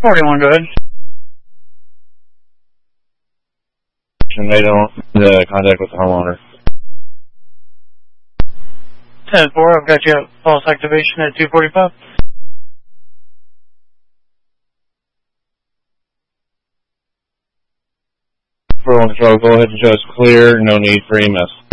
41, go ahead. Made on the contact with the homeowner. 10-4, I've got you at false activation at 245. For control, go ahead and show us clear, no need for EMS.